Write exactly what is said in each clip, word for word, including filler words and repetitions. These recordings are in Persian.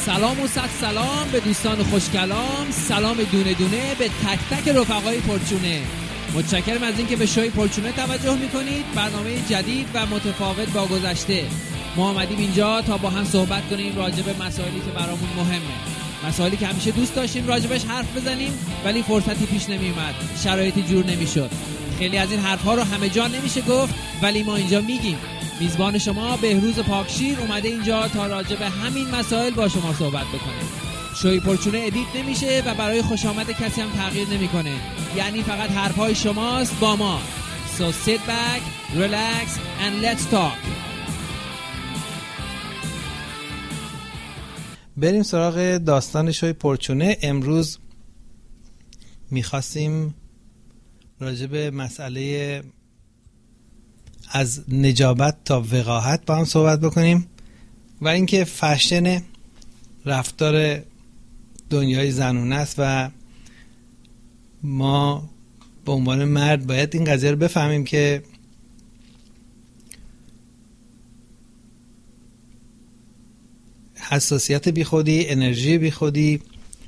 سلام و صد سلام به دوستان خوشکلام، سلام دونه دونه به تک تک رفقای پرچونه. متشکرم از اینکه به شوی پرچونه توجه میکنید. برنامه جدید و متفاوت با گذشته. ما آمدیم اینجا تا با هم صحبت کنیم راجع به مسائلی که برامون مهمه، مسائلی که همیشه دوست داشتیم راجبش حرف بزنیم ولی فرصتی پیش نمیومد، شرایطی جور نمیشد. خیلی از این حرفها رو همه جا نمیشه گفت ولی ما اینجا میگیم. میزبان شما بهروز پاکشیر اومده اینجا تا راجع به همین مسائل با شما صحبت بکنه. شوی پرچونه ادیت نمیشه و برای خوش آمد کسی هم تغییر نمیکنه، یعنی فقط حرفهای شماست با ما. So sit back, relax and let's talk. بریم سراغ داستان شوی پرچونه. امروز میخواستیم راجع به مسئله از نجابت تا وقاحت با هم صحبت بکنیم و اینکه فشن رفتار دنیای زنونه است و ما به عنوان مرد باید این قضیه رو بفهمیم که حساسیت بی خودی، انرژی بی خودی،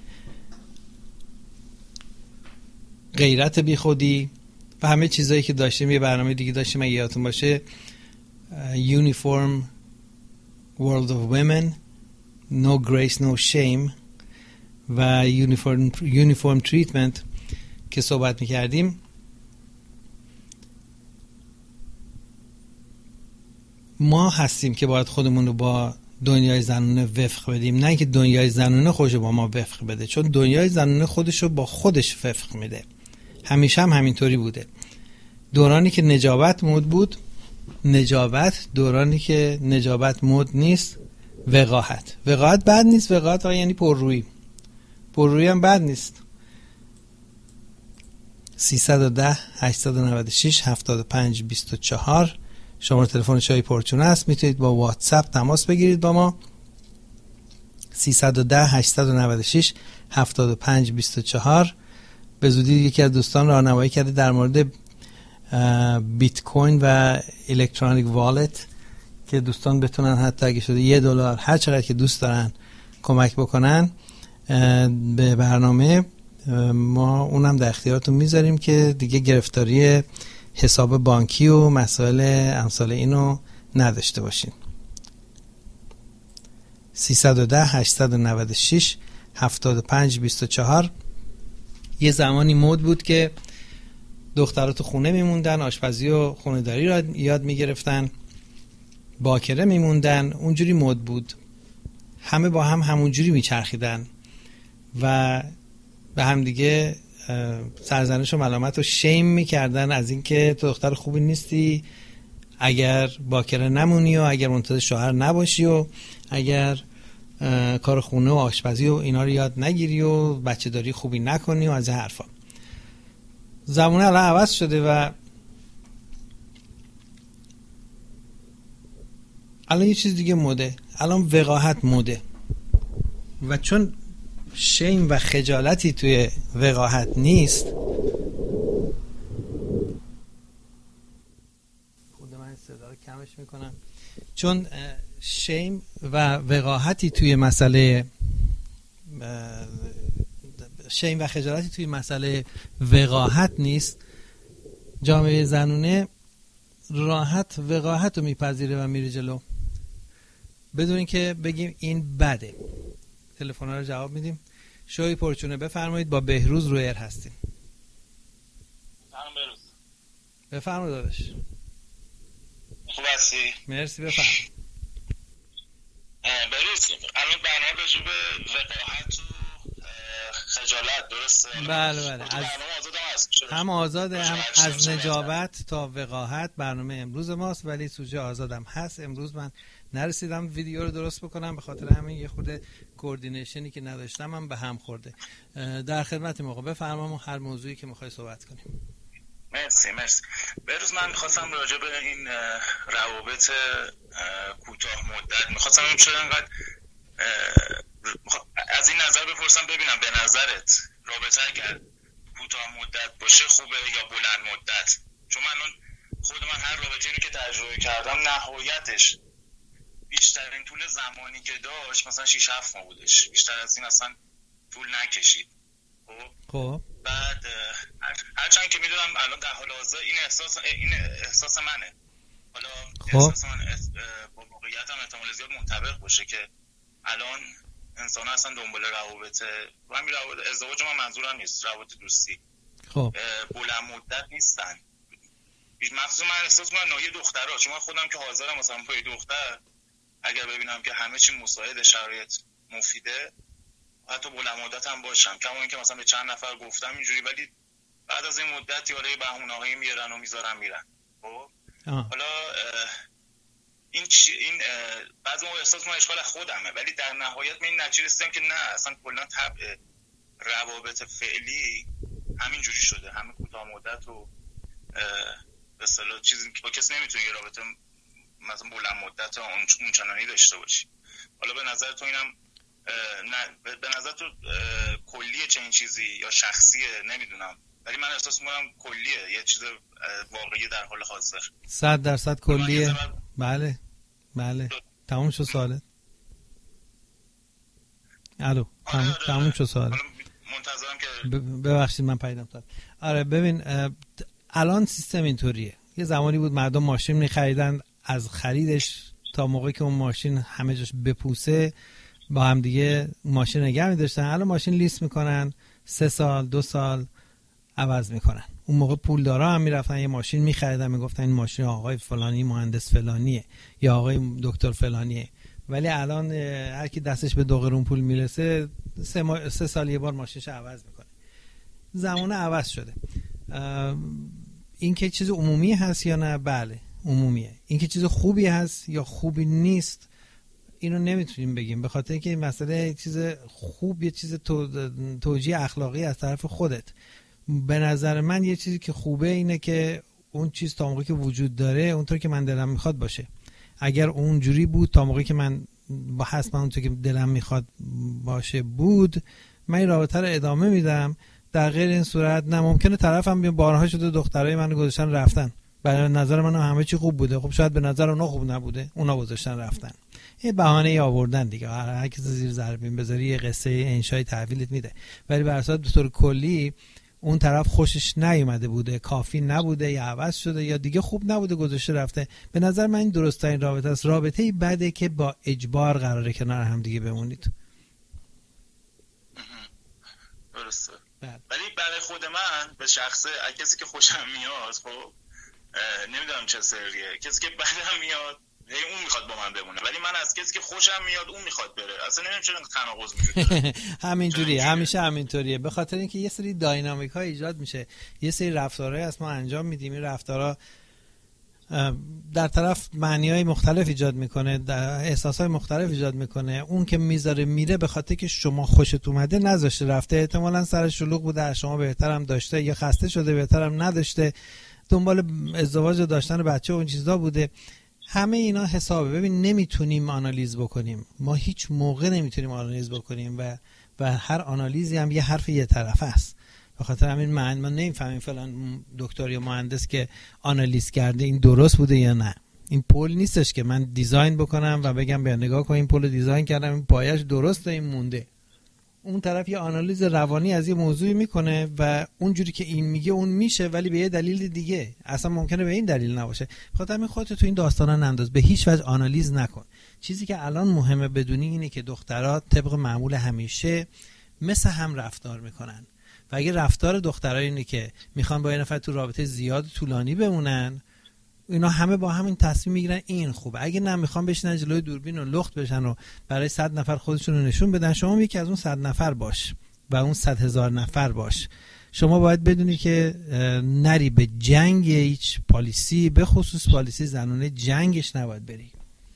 غیرت بی خودی و همه چیزایی که داشتیم. یه برنامه دیگه داشتیم اگه یادتون باشه، Uniform World of Women, No Grace No Shame و Uniform, Uniform Treatment که صحبت میکردیم. ما هستیم که باید خودمون رو با دنیای زنونه وفق بدیم، نه که دنیای زنونه خودش با ما وفق بده، چون دنیای زنونه خودش رو با خودش وفق میده. همیشه هم همینطوری بوده. دورانی که نجابت مد بود نجابت، دورانی که نجابت مد نیست وقاحت. وقاحت بد نیست، وقاحت یعنی پررویی. پررویی هم بد نیست. سیصد و ده هشتصد و نود و شش هفتاد و پنج بیست و چهار شماره تلفن شوی پرچونه است. میتونید با واتساپ تماس بگیرید با ما. سیصد و ده هشتصد و نود و شش هفتاد و پنج بیست و چهار. به زودی یکی از دوستان راهنمایی کرده در مورد بیت کوین و الکترونیک والت که دوستان بتونن حتی اگه شده یه دلار هر چقدر که دوست دارن کمک بکنن به برنامه. ما اونم در اختیارتون میذاریم که دیگه گرفتاری حساب بانکی و مسائل امثال اینو نداشته باشین. سیصد و ده هشتصد و نود و شش هفتاد و پنج بیست و چهار. یه زمانی مد بود که دخترها تو خونه میموندن، آشپزی و خونه‌داری را یاد میگرفتن، باکره میموندن. اونجوری مد بود، همه با هم همونجوری میچرخیدن و به هم دیگه سرزنش و ملامت و شیم میکردن از اینکه تو دختر خوبی نیستی اگر باکره نمونی و اگر منتظر شوهر نباشی و اگر کار خونه و آشپزی و اینا رو یاد نگیری و بچه داری خوبی نکنی و از این حرفا. زمانه الان عوض شده و الان یه چیز دیگه مده. الان وقاحت مده و چون شیم و خجالتی توی وقاحت نیست، خود من صدا رو کمش میکنم، چون شیم و وقاحتی توی مسئله شیم و خجالتی توی مسئله وقاحت نیست، جامعه زنونه راحت وقاحت رو میپذیره و میره جلو بدون اینکه بگیم این بده. تلفن ها رو جواب میدیم. شوی پرچونه بفرمایید، با بهروز روی ایر هستیم. سلام بهروز. بفرمایید داداش. خوب هستی؟ مرسی، بفرمایید. بهروز الان برنامه راجع به وقاحت و خجالت درسته؟ بله بله. از هم آزاده، هم از نجابت تا وقاحت برنامه امروز ماست، ولی سوژه آزادم هست. امروز من نرسیدم ویدیو رو درست بکنم، به خاطر همین یه خورده کوردینیشنی که نداشتم هم به هم خورده. در خدمت موقع بفرمام هر موضوعی که میخوای صحبت کنیم. مرسی مرسی. بهروز من میخواستم راجع به این روابط کوتاه مدت میخواستم این چرا انقدر از این نظر بپرسم ببینم به نظرت رابطه اگر کوتاه مدت باشه خوبه یا بلند مدت؟ چون من خود من هر رابطه‌ای که تجربه کردم نهایتش بیشترین طول زمانی که داشت مثلا شش هفت ماه بودش، بیشتر از این اصلا طول نکشید. خب خب بعد هرچند که میدونم الان در حال حاضر این احساس این احساس منه، حالا احساس من با واقعیت هم احتمال زیاد منطبق باشه که الان انسان اصلا دنبال روابط و همین روابط ازدواج من منظورم نیست، روابط دوستی خب بلند مدت نیستن. مخصوصا من احساس میکنم نایه دخترها، چون من خودم که حاضرم مثلا پای دختر اگر ببینم که همه چی مساعد شرایط مفیده حتی بلند مدت هم باشم، کما اینکه مثلا به چند نفر گفتم اینجوری، ولی بعد از این مدت یاره بهونه‌هایی میارن و میذارن میرن. خب حالا این چی این بعضی موقع احساس من اشکال خودمه، ولی در نهایت من این نتیجه رسیدم که نه، اصلا کلا طبع روابط فعلی همین جوری شده، همه کوتاه مدت و به اصطلاح چیزی که با کسی نمیتونی یه رابطه مثلا بلند مدت اون چنانی داشته باشی. حالا به نظر تو اینم نه به نظر تو کلیه چنین چیزی یا شخصیه نمیدونم، ولی من احساس میکنم کلیه، یه چیز واقعی در حال حاضر صد درصد کلیه. بله بله تموم شد سوالت. الو تموم تموم شد سوالت. منتظرم که ببخشید من پیدام داد. آره ببین الان سیستم اینطوریه، یه زمانی بود مردم ماشین می‌خریدن، از خریدش تا موقعی که اون ماشین همه جاش بپوسه با هم دیگه ماشین نگه می‌داشتن. الان ماشین لیست میکنن، سه سال دو سال عوض میکنن. اون موقع پولدارا هم میرفتن یه ماشین میخریدن، میگفتن این ماشین آقای فلانی مهندس فلانیه یا آقای دکتر فلانیه، ولی الان هر کی دستش به دو قرون پول میرسه سه, ما... سه سال یه بار ماشینش عوض میکنه. زمانه عوض شده. این که چیز عمومی هست یا نه؟ بله عمومیه. این که چیز خوبی هست یا خوبی نیست اینو نمیتونیم بگیم، به خاطر اینکه این مسئله چیز خوب یه چیز تو... توجیه اخلاقی از طرف خودت. به نظر من یه چیزی که خوبه اینه که اون چیز تا موقعی که وجود داره اونطور که من دلم میخواد باشه. اگر اون جوری بود تا موقعی که من با حسب اونطور که دلم میخواد باشه بود، من این رابطه رو ادامه میدم. در غیر این صورت نه، ممکنه طرفم بیا بارها شده دخترای منو گذاشتن رفتن، به نظر من همه چی خوب بوده، خب شاید به نظر اونا خوب نبوده، اونا گذاشتن رفتن، یه بهانه ای آوردن دیگه، هر کسی زیر ذره بین بذاری یه قصه انشای تحویلت میده. ولی به اساس به طور کلی اون طرف خوشش نیومده بوده، کافی نبوده یا عوض شده یا دیگه خوب نبوده گذاشته رفته. به نظر من این درست ترین رابطه است. رابطه‌ای بده که با اجبار قراره کنار هم دیگه بمونید. درسته. ولی برای خود من به شخصه کسی که خوشم میاد، خب نمیدونم چه سریه، کسی که بدم میاد اون میخواد با من بمونه، ولی من از کسی که خوشم میاد اون میخواد بره. اصلا نمیدونم چرا تناقض میشه. همینجوریه، همیشه همینطوریه، به خاطر اینکه یه سری داینامیک ها ایجاد میشه، یه سری رفتارهای از ما انجام میدیم، این رفتارها در طرف معنی‌های مختلف ایجاد میکنه، احساسات مختلف ایجاد میکنه. اون که میذاره میره به خاطر که شما خوشت اومده نذاشته رفته، احتمالاً سر شلوغ بوده، از شما بهترم داشته یا خسته شده بهترم نداشته، دنبال ازدواج و داشتن بچه و اون چیزا بوده. همه اینا حسابه. ببین نمیتونیم آنالیز بکنیم، ما هیچ موقع نمیتونیم آنالیز بکنیم و و هر آنالیزی هم یه حرف یه طرفه است. به خاطر همین من ما نمیفهمیم فلان دکتر یا مهندس که آنالیز کرده این درست بوده یا نه. این پل نیستش که من دیزاین بکنم و بگم بیا نگاه کن این پل دیزاین کردم، این پایش درسته این مونده. اون طرف یه آنالیز روانی از یه موضوعی میکنه و اونجوری که این میگه اون میشه، ولی به یه دلیل دیگه اصلا ممکنه به این دلیل نباشه. خاطر همین خودت تو این داستانا ننداز، به هیچ وجه آنالیز نکن. چیزی که الان مهمه بدونی اینه که دخترها طبق معمول همیشه مثل هم رفتار میکنن و اگه رفتار دخترها اینه که میخوان با یه نفر تو رابطه زیاد طولانی بمونن، اینا همه با همین تصمیم میگیرن این خوبه. اگه نه میخوان بشینن جلوی دوربین و لخت بشن و برای صد نفر خودشون رو نشون بدن، شما یکی از اون صد نفر باش و اون صد هزار نفر باش. شما باید بدونی که نری به جنگ هیچ پالیسی، به خصوص پالیسی زنانه، جنگش نباید بری.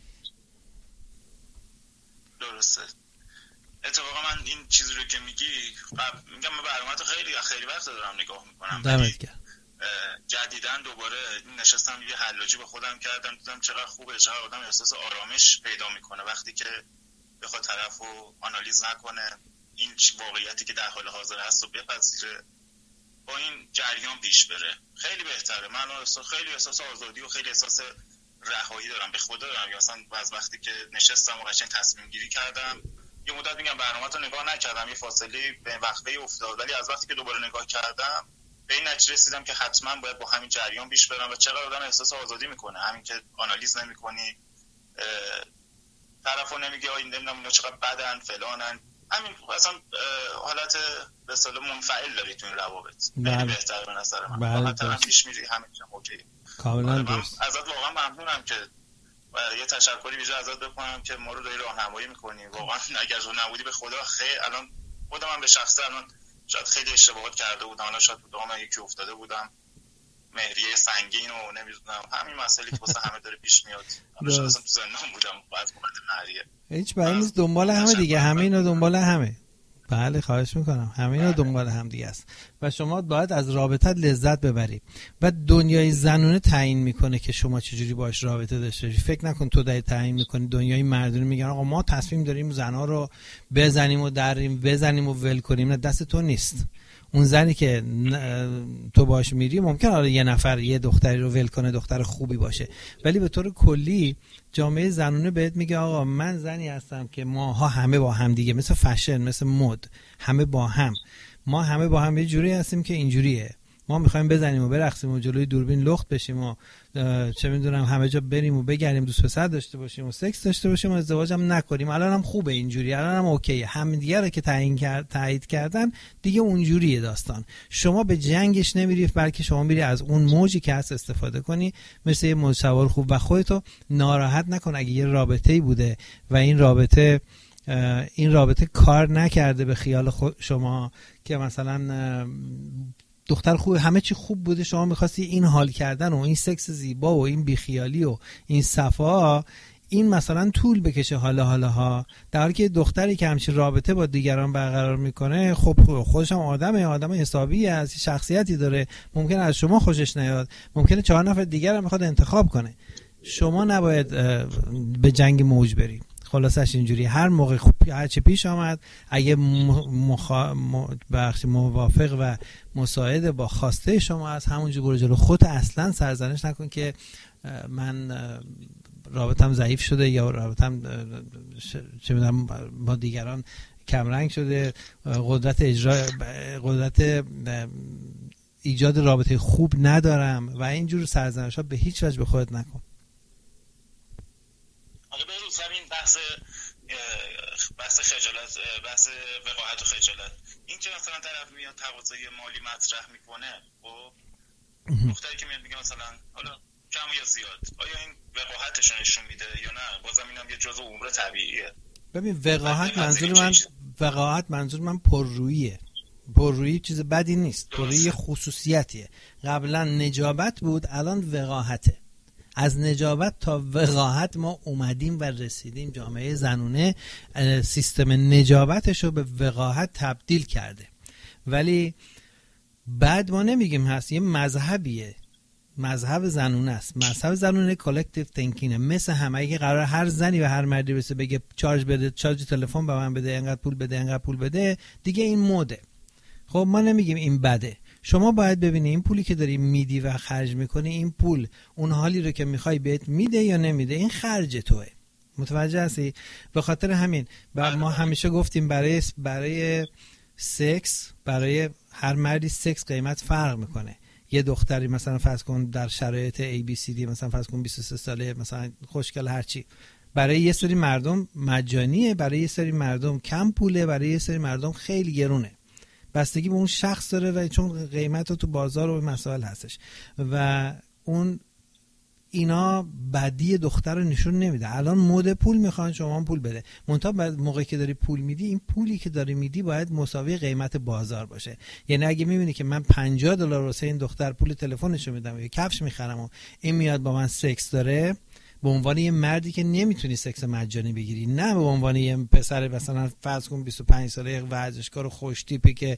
درسته. اتفاقا من این چیزی رو که میگی میگم من برنامه‌تو خیلی خیلی وقت دارم نگاه میکنم، دمت گرم. جدیدن دوباره نشستم یه حلاجی به خودم کردم، دیدم چقدر خوبه، چقدر آدم احساس آرامش پیدا میکنه وقتی که بخواد طرفو آنالیز نکنه، این واقعیتی که در حال حاضر هست رو بپذیره، با این جریان پیش بره. خیلی بهتره. من احساس خیلی احساس آزادی و خیلی احساس رهایی دارم، به خدا دارم. یا مثلا از وقتی که نشستم و قشنگ تصمیم گیری کردم، یه مدت میگم برنامه‌تو نگاه نکردم، یه فاصله به وقفه افتاد، ولی از وقتی که دوباره نگاه کردم به این نتیجه رسیدم که حتما باید با همین جریان پیش برم. و چقدر آدم احساس آزادی میکنه، همین که آنالیز نمی‌کنی، طرفو نمیگه آ این نمیدونم اینا چقدر بدن فلانن، همین اصلا حالت به اصطلاح منفعل داری تو این روابط. خیلی بهتره به نظر من. واقعا طرف پیش میری همین اوکی. کاملا درست. ازت واقعا ممنونم که یه تشکری ویژه ازت بکنم که ما رو داری راهنمایی میکنی. واقعا اگر تو نبودی به خدا خیلی الان خودم هم به شخصه الان شاید خیلی اشتباهات کرده بودم، الان شاید تو دام یکی افتاده بودم، مهریه سنگین و نمیدونم همین مسائلی که واسه همه داره پیش میاد. الان اصلا تو زندان بودم بعد اومد مهریه. هیچ برای نیست دنبال همه دیگه، همه اینا دنبال همه. بله خواهش میکنم، همه اینا دنبال هم دیگه است و شما باید از رابطت لذت ببری و دنیای زنونه تعیین میکنه که شما چجوری باش رابطه داشته باشی. فکر نکن تو داری تعیین میکنی. دنیای مردونه میگن آقا ما تصمیم داریم زنا رو بزنیم و دریم بزنیم و ول کنیم. نه، دست تو نیست. اون زنی که تو باش میری ممکن آره یه نفر یه دختری رو ول کنه، دختر خوبی باشه، ولی به طور کلی جامعه زنونه بهت میگه آقا من زنی هستم که ماها همه با هم دیگه، مثل فشن، مثل مد، همه با هم، ما همه با هم یه جوری هستیم که اینجوریه. ما میخوایم بزنیم و برقصیم و جلوی دوربین لخت بشیم و چه میدونم همه جا بریم و بگردیم، دوست پسر داشته باشیم و سکس داشته باشیم و ازدواج هم نکنیم. الان هم خوبه اینجوری، الان هم اوکیه. هم دیگه رو که تعیین کرد تایید کردن دیگه اونجوریه داستان. شما به جنگش نمیری، بلکه شما میری از اون موجی که هست استفاده کنی، مثل یه موج سوار خوب، و خودتو ناراحت نکن اگه یه رابطه‌ای بوده و این رابطه این رابطه کار نکرده به خیال خود شما که مثلا دختر خوب، همه چی خوب بوده، شما میخواستی این حال کردن و این سکس زیبا و این بیخیالی و این صفا این مثلا طول بکشه حالا حالا ها، در حالی که دختری که همچین رابطه با دیگران برقرار میکنه خب خودش هم آدمه، آدم حسابی است، شخصیتی داره، ممکنه از شما خوشش نیاد، ممکنه چهار نفر دیگر هم میخواد انتخاب کنه. شما نباید به جنگ موج بری. خلاصش اینجوری هر موقع هر چه پیش آمد اگه مخا... بخش موافق و مساعد با خواسته شما از همونجور برو جلو. خود اصلا سرزنش نکن که من رابطم ضعیف شده یا رابطم چه میدونم با دیگران کمرنگ شده، قدرت اجرا قدرت ایجاد رابطه خوب ندارم و اینجور سرزنش‌ها به هیچ وجه به خودت نکن. آقا بروز همین بحث بحث خجالت، بحث وقاحت و خجالت، این که مثلا طرف میاد تقاضای مالی مطرح میکنه، خب دختری که میاد میگه مثلا حالا کم یا زیاد، آیا این وقاحتش رو نشون میده یا نه؟ بازم اینم یه جزء امور طبیعیه. ببین وقاحت منظور من وقاحت منظور من پرروییه. پررویی چیز بدی نیست، پررویی خصوصیتیه. قبلا نجابت بود، الان وقاحته. از نجابت تا وقاحت ما اومدیم و رسیدیم. جامعه زنونه سیستم نجابتش رو به وقاحت تبدیل کرده، ولی بعد ما نمیگیم هست. یه مذهبیه، مذهب زنونه است. مذهب زنونه کلکتیو تینکینه. مثل همه اگه قرار هر زنی و هر مردی بسه بگه چارج بده، چارج تلفن به من بده، اینقدر پول بده، اینقدر پول بده، دیگه این مده. خب ما نمیگیم این بده. شما باید ببینی این پولی که داری میدی و خرج میکنی، این پول اون حالی رو که میخوای بهت میده یا نمیده، این خرج توه. متوجه هستی؟ به خاطر همین ما همیشه گفتیم برای برای سکس، برای هر مردی سکس قیمت فرق میکنه. یه دختری مثلا فرض کن در شرایط ای بی سی دی، مثلا فرض کن بیست و سه ساله، مثلا خوشگل هرچی، برای یه سری مردم مجانیه، برای یه سری مردم کم پوله، برای یه سری مردم خیلی گرونه. بستگی به اون شخص داره و چون قیمت تو بازار و مسائل هستش و اون اینا بدی دختر رو نشون نمیده. الان مد پول میخوان، شما پول بده، منتها بعد موقعی که داری پول میدی، این پولی که داری میدی باید مساوی قیمت بازار باشه. یعنی اگه میبینی که من پنجاه دلار واسه این دختر پول تلفنشو میدم یا کفش میخرم و این میاد با من سکس داره، به عنوان یه مردی که نمیتونی سکس مجانی بگیری، نه به عنوان یه پسر مثلا فرض کن بیست و پنج ساله یک ورزشکار خوش تیپی که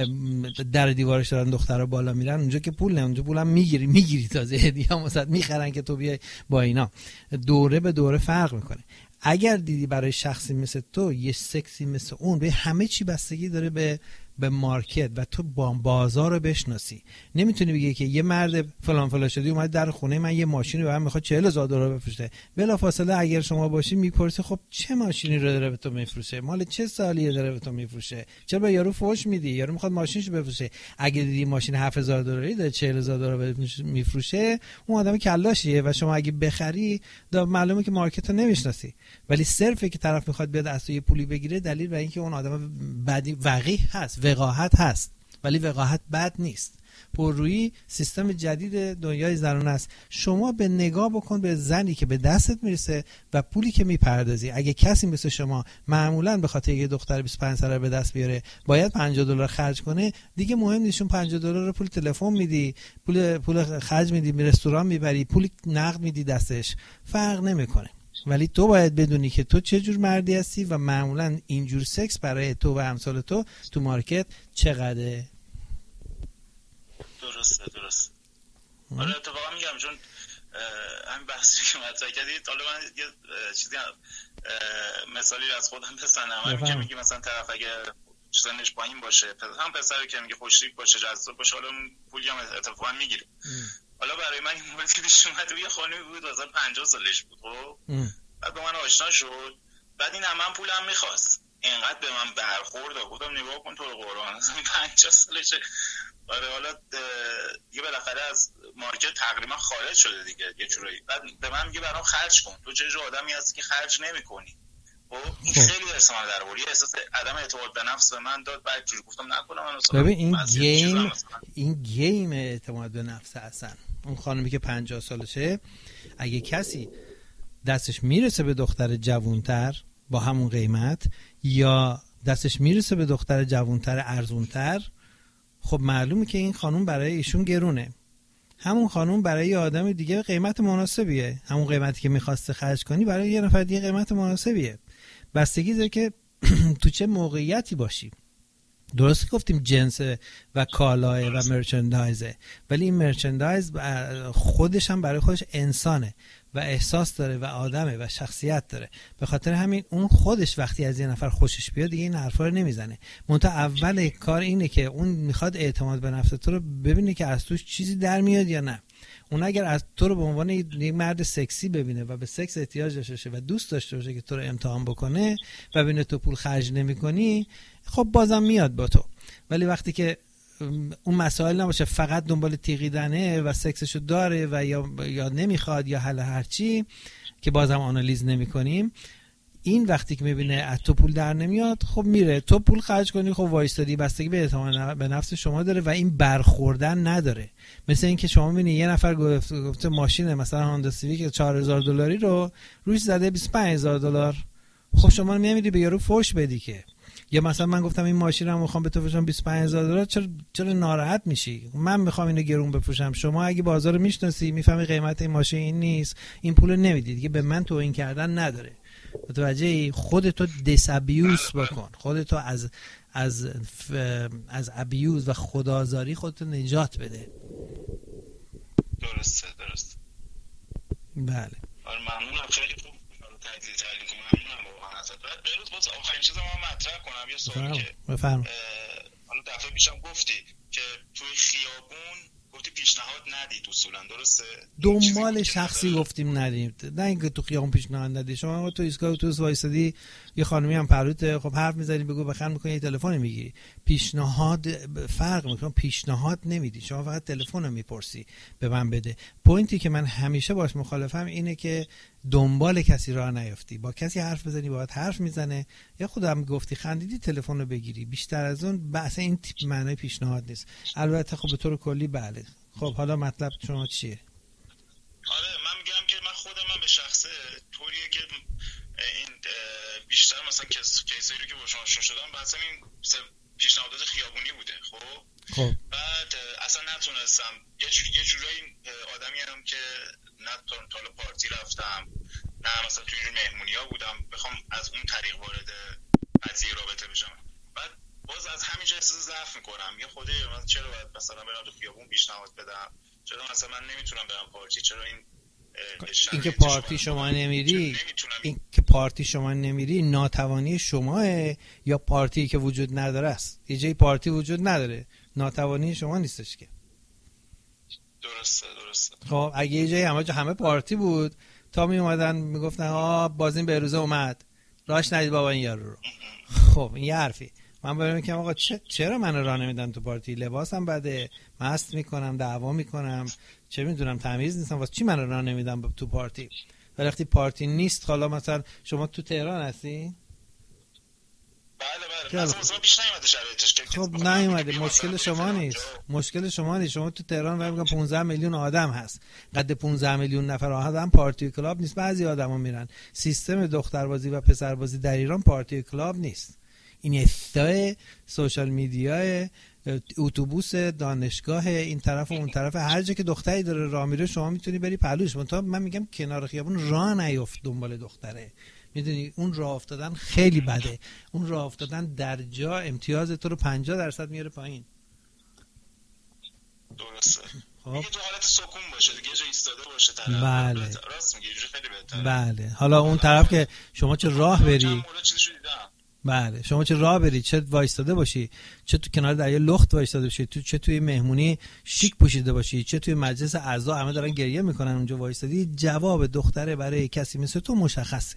در دیوارش دارن دخترها بالا میرن، اونجا که پول نه، اونجا پولم میگیری میگیری تازه هدیه هم واسط میخرن که تو بیای با اینا. دوره به دوره فرق میکنه. اگر دیدی برای شخصی مثل تو یه سکسی مثل اون، به همه چی بستگی داره به به مارکت و تو با بازار رو بشناسی. نمیتونی بگی که یه مرد فلان فلان شدی اومد در خونه من یه ماشینی به من میخواد چهل هزار دلار بفروشه، بلافاصله اگر شما باشی میپرسی خب چه ماشینی رو داره به تو میفروشه، مال چه سالیه داره به تو میفروشه، چرا به یارو فوش میدی، یارو میخواد ماشینشو بفروشه. اگه دیدی ماشین هفت هزار دلاری داره چهل هزار دلار میفروشه، اون آدم کلاشیه و شما اگه بخری معلومه که مارکت رو نمیشناسی. ولی صرفه که طرف میخواد بیاد از تو یه پولی بگیره دلیل بر این که اون آدم بدی وقیح هست، وقاحت هست، ولی وقاحت بد نیست. پررویی سیستم جدید دنیای زنانه است. شما به نگاه بکن به زنی که به دستت میرسه و پولی که میپردازی. اگه کسی مثل شما معمولا به خاطر یه دختر بیست و پنج ساله به دست بیاره باید پنجاه دلار خرج کنه، دیگه مهم نیستون پنجاه دلار رو پول تلفن میدی، پول پول خرج میدی، می رستوران میبری، پول نقد میدی دستش، فرق نمیکنه. ولی تو باید بدونی که تو چه جور مردی هستی و معمولا اینجور سکس برای تو و امثال تو تو مارکت چقدره. درسته درسته. آره اتفاقا میگم چون همین بحثی که مطرح کردید، حالا من یه چیزی مثالی از خودم بزنم. همین که میگی مثلا طرف اگه سنش پایین باشه، هم پسری که میگه خوشتیپ باشه، جذاب باشه، حالا پولی هم اتفاقا میگیره. حالا برای من این موردی پیش اومد، یه خانمی بود مثلا پنجاه سالش بود، خب بعد با من آشنا شد، بعد این هم من پولم میخواست، اینقدر به من برخورد بودم نگاه کن تو قرآن مثلا پنجاه سالشه. آره حالا دیگه بالاخره از مارکت تقریبا خارج شده دیگه یه جورایی. بعد به من میگه برام خرج کن، تو چه جور آدمی هستی که خرج نمیکنی؟ خب این خیلی احساس در آورد، احساس عدم اعتماد به نفس به من داد. بعد جوری گفتم نکنم من مثلا ببین این گیم این گیم اعتماد به نفس اصلا. اون خانمی که پنجاه سالشه اگه کسی دستش میرسه به دختر جوانتر با همون قیمت یا دستش میرسه به دختر جوانتر ارزونتر، خب معلومه که این خانوم برای ایشون گرونه. همون خانوم برای یه آدم دیگه قیمت مناسبیه، همون قیمتی که میخواسته خرج کنی برای یه نفر دیگه قیمت مناسبیه. بستگی داره که تو چه موقعیتی باشی. درست گفتیم جنس و کالاه و مرچندایزه، ولی این مرچندایز خودش هم برای خودش انسانه و احساس داره و آدمه و شخصیت داره. به خاطر همین اون خودش وقتی از یه نفر خوشش بیاد دیگه این حرفا رو نمیزنه. منتها اول کار اینه که اون میخواد اعتماد به نفس تو رو ببینه که از توش چیزی در میاد یا نه. اون اگر از تو رو به عنوان یک مرد سکسی ببینه و به سکس احتیاج داشته باشه و دوست داشته باشه که تو رو امتحان بکنه و ببینه تو پول خرج نمی‌کنی، خب بازم میاد با تو. ولی وقتی که اون مسائل نباشه، فقط دنبال تیغیدنه و سکسشو داره و یا یا نمیخواد یا حل هرچی که بازم آنالیز نمی‌کنیم، این وقتی که میبینه از تو پول در نمیاد، خب میره تو پول خرج کنی، خب وایستادی، بستگی به اعتماد به نفس شما داره و این برخوردن نداره. مثل این که شما میبینی یه نفر گفته گفته ماشین مثلا هوندا سیویک چهار هزار دلاری رو روش زده بیست و پنج هزار دلار، خب شما نمیری به یارو فوش بدی که. یا مثلا من گفتم این ماشین رو میخوام به تو بفروشم بیست و پنج هزار دلار، چرا چرا ناراحت میشی؟ من میخوام اینو گرون بفروشم، شما اگه بازار رو میشناسی میفهمی قیمت این ماشین این نیست، این پولو نمیدی دیگه، به من توهین کردن نداره. متوجهی؟ خودتو دیسابیوز بکن، خودتو از از از ابیوز و خدازاری خودتو نجات بده. درسته درسته. بله. آره ممنونم، خیلی خوب تجزیه تحلیل کنم. ممنونم واقعا ازت. بعد بروز باز آخرین چیزا من مطرح کنم یه سوالی که بفرمایید. حالا دفعه پیشم گفتی که توی خیابون گفتی پیشنهاد ندید اصولا، درسته؟ دنبال شخصی گفتیم ندیم، نه اینکه تو خیابون پیشنهاد ندید. شما تو ایستگاه اتوبوس وایسادی یه خانمی هم پروت، خب حرف میزنی بگو بخند میکنی یه تلفن میگیری. پیشنهاد فرق میکنه، پیشنهاد نمیدی، شما فقط تلفن رو میپرسی به من بده. پوینتی که من همیشه باش مخالفم اینه که دنبال کسی راه نیافتی، با کسی حرف بزنی باهات حرف میزنه، یا خودم گفتی خندیدی تلفن رو بگیری. بیشتر از اون بحث این تیپ معنی پیشنهاد نیست. البته خب به طور کلی بله. خب حالا مطلب شما چیه؟ آره من میگم که من خودم من به شخصه طوریه که این بیشتر مثلا کیس کیسایی رو که با شما شدم بحث این پیشنهادات خیابونی بوده. خب خب بعد اصلا نتونستم یه جوری یه جورایی آدمی هم که نه تا پارتی رفتم نه مثلا تو اینجور مهمونی‌ها بودم بخوام از اون طریق وارد قضیه رابطه بشم. بعد باز از همینجا احساس ضعف میکنم، یه خوده من چرا باید مثلا برام تو خیابون پیشنهاد بدم، چرا مثلا من نمیتونم برم پارتی، چرا این این که پارتی شما نمیری، این که پارتی شما نمیری ناتوانی شماه یا پارتی که وجود نداره است؟ یه جای پارتی وجود نداره، ناتوانی شما نیستش که. درسته درسته. خب اگه یه جایی همه همه پارتی بود تا می اومدن میگفتن آ بازین بهروزه اومد راش ندید بابا این یارو رو. خب این یه حرفی. من باید میگم آقا چرا من راه نمیدن تو پارتی؟ لباسم بده، مست میکنم، دعوا میکنم، چه میدونم تمیز نیستم، واسه چی من راه نمیدم تو پارتی؟ ولی وقتی پارتی نیست، حالا مثلا شما تو تهران هستی؟ بله بله مثلا پیش نیومده شرایطش که خب نیومده، مشکل شما نیست، مشکل شما نیست. شما تو تهران و میگم پانزده میلیون آدم هست، قد پانزده میلیون نفر آدم پارتی کلاب نیست. بعضی آدما میرن. سیستم دختربازی و پسربازی در ایران پارتی کلاب نیست. این استای سوشال میدیا، اتوبوس دانشگاه، این طرف و اون طرف، هر جا که دختری داره راه میره شما میتونی بری پلوش. من من میگم کنار خیابون راه نیفت دنبال دختره. میدونی اون راه افتادن خیلی بده. اون راه افتادن در جا امتیاز تو رو پنجاه درصد میاره پایین. درسته. خب دیگه تو حالت سکون باشه دیگه، جا ایستاده باشه طرف. بله. راست میگی، خیلی بهتره. بله. حالا اون طرف که شما چه راه بری، بله شما چه راه بری، چه وایستاده باشی، چه تو کنار دریا لخت وایستاده باشی، تو چه توی مهمونی شیک پوشیده باشی، چه توی مجلس اعضا همه دارن گریه میکنن اونجا وایستادی، جواب دختره برای کسی مثل تو مشخصه.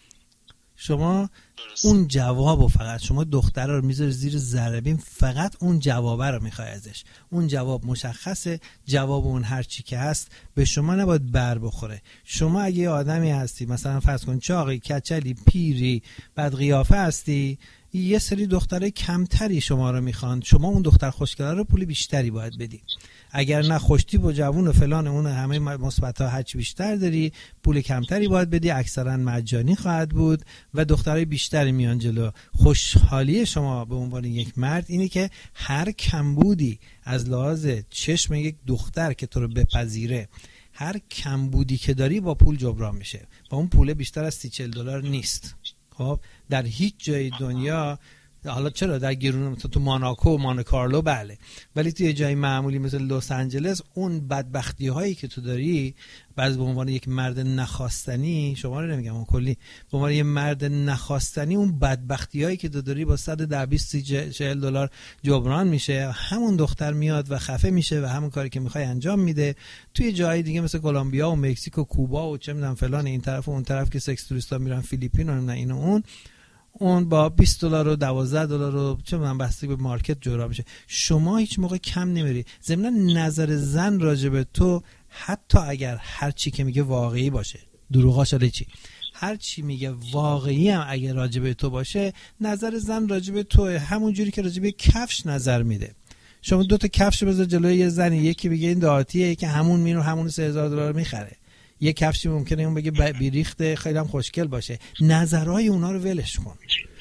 شما اون جوابو فقط شما دختره رو میذاری زیر ذره بین، فقط اون جوابه رو میخوای ازش. اون جواب مشخصه، جواب اون هر چی که هست به شما نباید بر بخوره. شما اگه یه آدمی هستی مثلا فرض کن چاقی، کچلی، پیری، بد قیافه هستی، یه سری دختره کمتری شما رو میخوان، شما اون دختر خوشگله رو پول بیشتری باید بدی. اگر نه خوشتیپ و جوون و فلان اون همه مثبت‌ها هرچی بیشتر داری، پول کمتری باید بدی، اکثرا مجانی خواهد بود و دخترای بیشتری میان جلو. خوشحالی شما به عنوان یک مرد اینه که هر کمبودی از لحاظ چشم یک دختر که تو رو بپذیره، هر کمبودی که داری با پول جبران میشه و اون پول بیشتر از سی چهل دلار نیست. خب در هیچ جای دنیا، حالا چرا در گرون مثلا تو ماناکو و مانکارلو بله، ولی توی جای معمولی مثل لس آنجلس اون بدبختی هایی که تو داری، بعضی به عنوان یک مرد نخواستنی، شما رو نمیگم اون کلی، به عنوان یک مرد نخواستنی اون بدبختی هایی که تو داری با صد و بیست چهل دلار جبران میشه. همون دختر میاد و خفه میشه و همون کاری که میخوای انجام میده. توی جای دیگه مثل کلمبیا و مکزیک و کوبا و چه میدونم فلان این طرف و اون طرف که سکس توریستا میرن، فیلیپین و این و اون اون با بیست دلار و دوازده دلار و چه من بستگی به مارکت جورا میشه. شما هیچ موقع کم نمیری. ضمن نظر زن راجع به تو، حتی اگر هر چی که میگه واقعی باشه، دروغاش علی چی، هر چی میگه واقعی هم اگر راجع به تو باشه، نظر زن راجع به تو همون جوری که راجع به کفش نظر میده. شما دو تا کفش بذار جلوی یه زنی، یکی بگه این دهاتیه، یکی همون مینو همون سه هزار دلار میخره. یه کفشی ممکنه اون بگه بیریخته خیلی هم خوشگل باشه. نظرهای اونا رو ولش کن،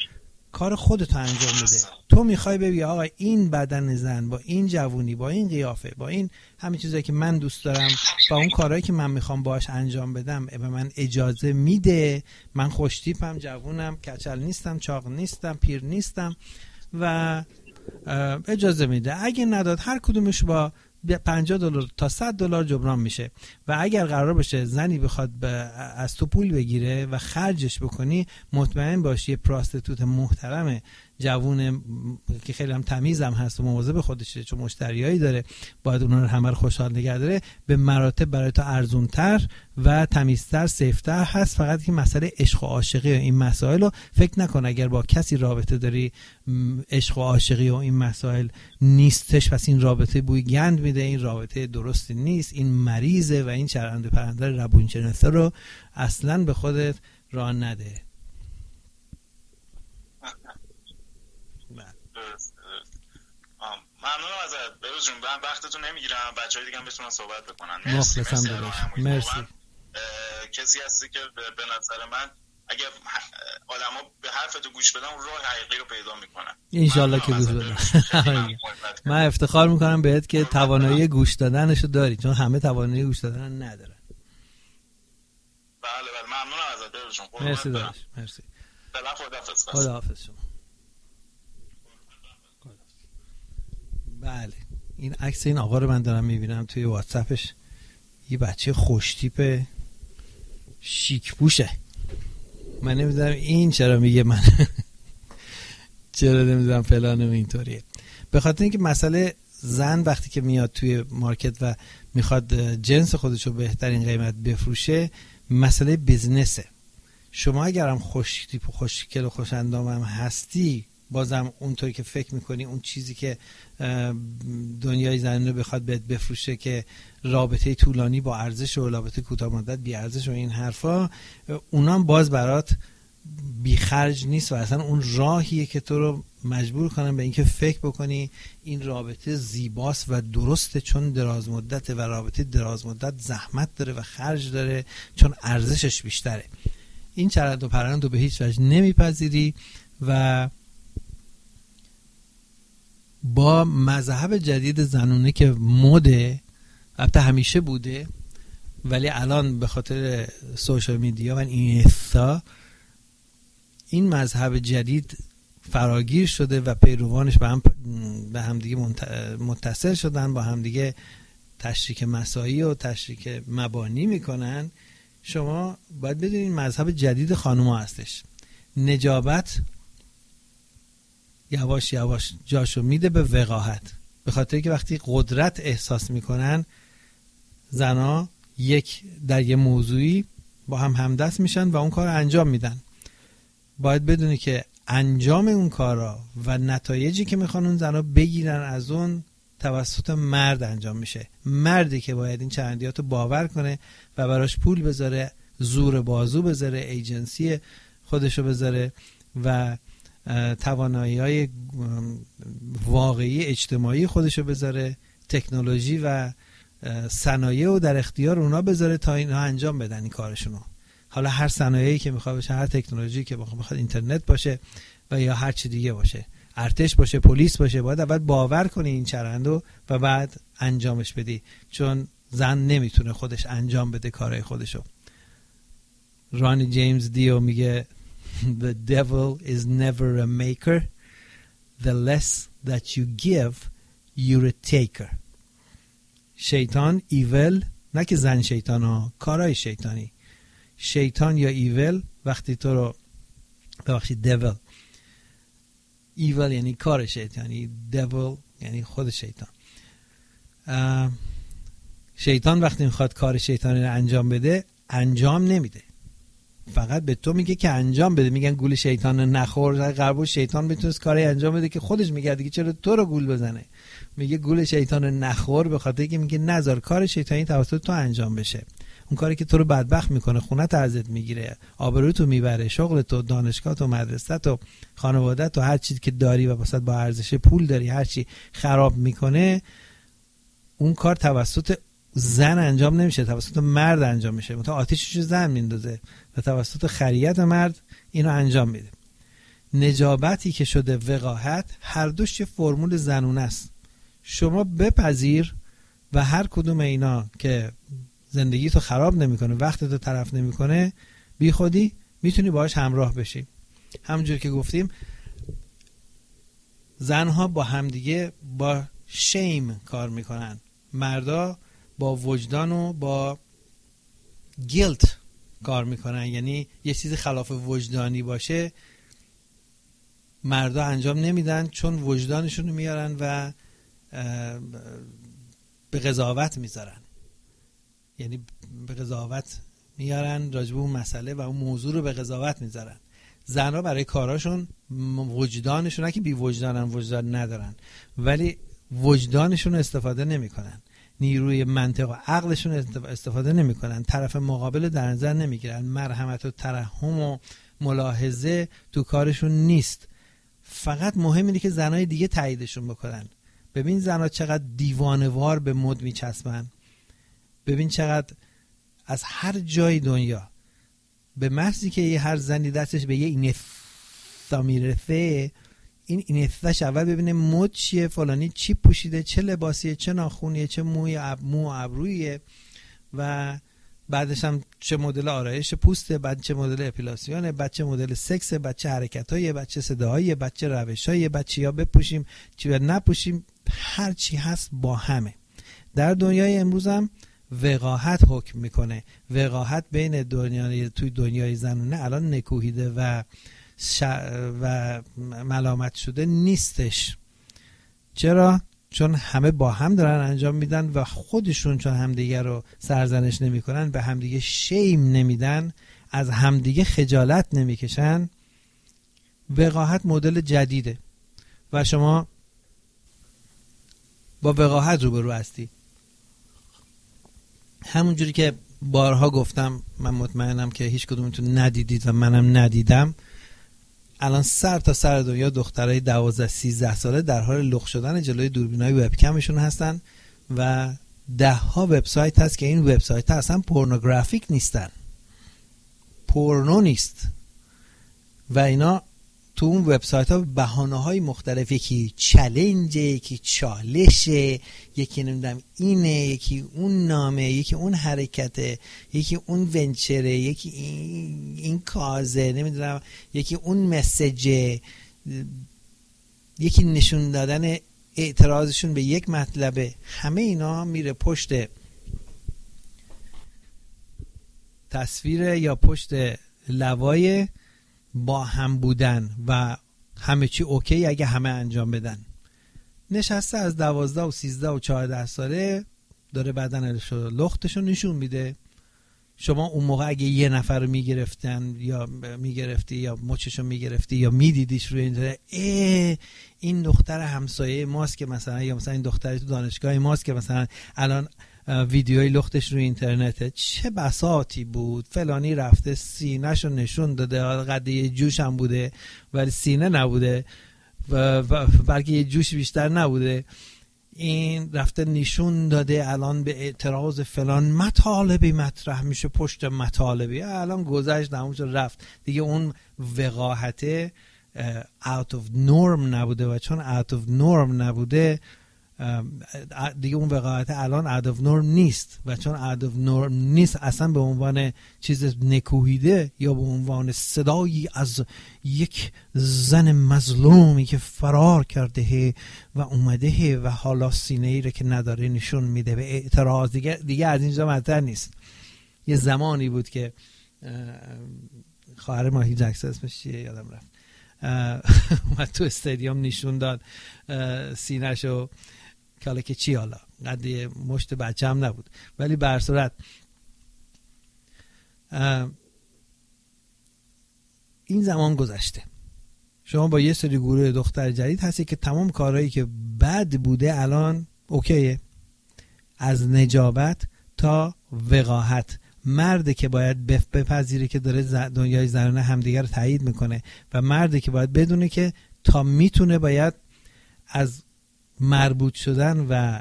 کار خودت انجام بده. تو میخوای ببینی آقا این بدن زن با این جوونی، با این قیافه، با این همین چیزایی که من دوست دارم، با اون کارهایی که من میخوام باهاش انجام بدم، به من اجازه میده؟ من خوشتیپم، جوونم، کچل نیستم، چاق نیستم، پیر نیستم و اجازه میده. اگه نداد هر کدومش با پنجاه دلار تا صد دلار جبران میشه. و اگر قرار باشه زنی بخواد از تو پول بگیره و خرجش بکنی، مطمئن باشی یه پراستیتوت محترمه، جوون که خیلی هم تمیز هم هست و مواظب خودشه، چون مشتریایی داره، باید اونا رو همه رو خوشحال نگه داره، به مراتب برای تو ارزونتر و تمیزتر، سیفتر هست. فقط که مسئله عشق و عاشقی و این مسائل رو فکر نکن اگر با کسی رابطه داری عشق و عاشقی و این مسائل نیستش پس این رابطه بوی گند میده، این رابطه درستی نیست، این مریضه و این چرنده پرنده روانشناسا رو اصلا به خودت راه نده. ممنونم ازت بروز جون، من وقتتون نمیگیرم، بچهای دیگه هم بتونن صحبت بکنن. مخلصم داداش، مرسی. کسی هستی که به نظر من اگه آدما به حرفتو گوش بدن اون راه حقیقی رو پیدا میکنن. ان شاءالله که گوش بدن. من افتخار میکنم بهت که توانایی گوش دادنشو داری، چون همه توانایی گوش دادن ندارن. بله بله ممنونم ازت بروز جون. مرسی داداش، مرسی. فعلا خداحافظ. خداحافظ شما. بله این عکس این آقا رو من دارم میبینم توی واتساپش، یه بچه خوشتیپ شیک پوشه. من نمیدونم این چرا میگه من چرا نمیدونم فلانم اینطوریه. به خاطر اینکه مسئله زن وقتی که میاد توی مارکت و میخواد جنس خودشو بهترین قیمت بفروشه، مسئله بیزنسه. شما اگرم خوش تیپ و خوشگل و خوش اندام هم هستی، بازم اونطوری که فکر میکنی اون چیزی که دنیای زنانه بخواد بهت بفروشه که رابطه طولانی با ارزش و رابطه کوتاه مدت بی ارزش و این حرفا، اونام باز برات بی خرج نیست و اصلا اون راهیه که تو رو مجبور کنن به اینکه فکر بکنی این رابطه زیباست و درسته چون دراز مدته و رابطه دراز مدت زحمت داره و خرج داره چون ارزشش بیشتره. این چرند و پرند رو به هیچ وجه نمیپذیری و با مذهب جدید زنونه که مده، البته همیشه بوده ولی الان به خاطر سوشال میدیا و اینستا این مذهب جدید فراگیر شده و پیروانش به هم به همدیگه متصل شدن، با همدیگه تشریک مسایی و تشریک مبانی میکنن. شما باید بدونید مذهب جدید خانوما هستش. نجابت یواش یواش جاشو میده به وقاحت، به خاطر که وقتی قدرت احساس میکنن زنا یک در یه موضوعی با هم همدست میشن و اون کار رو انجام میدن. باید بدونی که انجام اون کارا و نتایجی که میخوان اون زنا بگیرن از اون توسط مرد انجام میشه. مردی که باید این چرندیاتو باور کنه و براش پول بذاره، زور بازو بذاره، ایجنسی خودشو بذاره و توانایی‌های واقعی اجتماعی خودشو بذاره، تکنولوژی و صنایع رو در اختیار اونا بذاره تا اینا انجام بدن این کارشونو. حالا هر صنایعی که میخواد باشه، هر تکنولوژی که میخواد اینترنت باشه و یا هر چی دیگه باشه، ارتش باشه، پلیس باشه، باید اول باور کنی این چرندو و بعد انجامش بدی، چون زن نمیتونه خودش انجام بده کارهای خودشو. رانی جیمز دیو میگه The devil is never a maker. The less that you give, you're a taker. شیطان ایول، نه که زن شیطان ها، کارهای شیطانی. شیطان یا ایول وقتی تو رو ببخشید devil، ایول یعنی کار شیطانی، devil یعنی خود شیطان. شیطان وقتی میخواد کار شیطانی رو انجام بده انجام نمیده، فقط به تو میگه که انجام بده. میگن گول شیطان نخور. قربو شیطان میتونست کاری انجام بده که خودش میگه دیگه چرا تو رو گول بزنه. میگه گول شیطان نخور به خاطر اینکه میگه نذار کار شیطانی توسط تو انجام بشه. اون کاری که تو رو بدبخت میکنه، خونت ازت میگیره، آبروتو میبره، شغلتو، دانشگاهتو، مدرسه‌تو، خانواده‌تو، هر چیزی که داری و واسه با ارزش پول داری هر چی خراب میکنه، اون کار توسط زن انجام نمیشه، توسط مرد انجام میشه. مثلا آتیشش زن میندازه و توسط خریت مرد اینو انجام میده. نجابتی که شده وقاحت، هر دوش یه فرمول زنونه است. شما بپذیر و هر کدوم اینا که زندگی تو خراب نمیکنه، وقت تو تلف نمیکنه، بی خودی میتونی باهاش همراه بشی. همونجور که گفتیم زنها با همدیگه با شیم کار میکنن، مردا با وجدان و با گیلت کار میکنن. یعنی یه چیز خلاف وجدانی باشه مردا انجام نمیدن، چون وجدانشون رو میارن و به قضاوت میذارن. یعنی به قضاوت میارن راجب اون مسئله و اون موضوع رو به قضاوت میذارن. زنها برای کاراشون وجدانشون، نه که بی وجدانن، وجدان ندارن، ولی وجدانشون استفاده نمیکنن، نیروی منطق و عقلشون استفاده نمیکنن، طرف مقابل در نظر نمیگیرن، مرحمت و ترحم و ملاحظه تو کارشون نیست. فقط مهم اینه که زنای دیگه تاییدشون بکنن. ببین زنها چقدر دیوانه‌وار به مد میچسبن، ببین چقدر از هر جای دنیا به محضی که یه هر زنی دستش به یه اینستا میرسه، این اینستاش اول ببینه مد چیه، فلانی چی پوشیده، چه لباسیه، چه ناخونیه، چه موی اب مو ابرویه و بعدش هم چه مدل آرایش پوسته، بعد چه مدل اپیلاسیونه، بعد چه مدل سکسه، بعد چه حرکتاییه، بعد چه صداهاییه، بعد چه روشاییه، بعد چیا بپوشیم چیا نپوشیم، هر چی هست با همه. در دنیای امروز هم وقاحت حکم میکنه. وقاحت بین دنیای توی دنیای زنونه الان نکوهیده و ش... و ملامت شده نیستش. چرا؟ چون همه با هم دارن انجام میدن و خودشون چون همدیگه رو سرزنش نمیکنن، به همدیگه شیم نمیدن، از همدیگه خجالت نمیکشن. وقاحت مدل جدیده و شما با وقاحت روبرو هستی. همونجوری که بارها گفتم، من مطمئنم که هیچ کدومتون ندیدید و منم ندیدم، الان سر تا سر دنیا دخترای دوازده سیزده ساله در حال لخت شدن جلوی دوربینای وبکمشون هستن و ده ها وبسایت هست که این وبسایت ها اصلا پورنوگرافیک نیستن، پورنو نیست و اینا تو اون وبسایت ها بهانه های مختلف، یکی چالنجه، یکی چالشه، یکی نمیدونم اینه، یکی اون نامه، یکی اون حرکته، یکی اون ونچره، یکی این, این کازه، نمیدونم یکی اون مسیجه، یکی نشون دادن اعتراضشون به یک مطلبه. همه اینا میره پشت تصویر یا پشت لوای با هم بودن و همه چی اوکی اگه همه انجام بدن. نشسته از دوازده و سیزده و چهارده ساله داره بدنش رو لختش رو نشون میده. شما اون موقع اگه یه نفر رو میگرفتن یا میگرفتی یا مچش رو میگرفتی یا میدیدیش روی اینترنت، اه این دختر همسایه ماست که مثلا، یا مثلا این دختر تو دانشگاه ماست که مثلا الان ویدیوی لختش روی اینترنته، چه بساطی بود، فلانی رفته سینه‌شو نشون داده، قد یه جوش هم بوده ولی سینه نبوده و بلکه یه جوش بیشتر نبوده، این رفته نشون داده الان به اعتراض فلان مطالبی مطرح میشه پشت مطالبی، الان گذشت نموش رفت دیگه. اون وقاحته out of norm نبوده و چون out of norm نبوده دیگه اون وقاحت الان out of norm نیست و چون out of norm نیست اصلا به عنوان چیز نکوهیده یا به عنوان صدایی از یک زن مظلومی که فرار کرده و اومده و حالا سینه ای رو که نداره نشون میده به اعتراض، دیگه دیگه از اینجا مطرح نیست. یه زمانی بود که خواهر ماهی جکسن اسمش چیه یادم رفت اومد تو استادیوم نشون داد سینه‌شو، کالا که چی حالا قد مشت بچه هم نبود، ولی به هر صورت این زمان گذشته. شما با یه سری گروه دختر جدید هستی که تمام کارهایی که بد بوده الان اوکیه، از نجابت تا وقاحت. مرده که باید بپذیره که داره دنیای زنانه همدیگر رو تایید میکنه و مرده که باید بدونه که تا میتونه باید از مربوط شدن و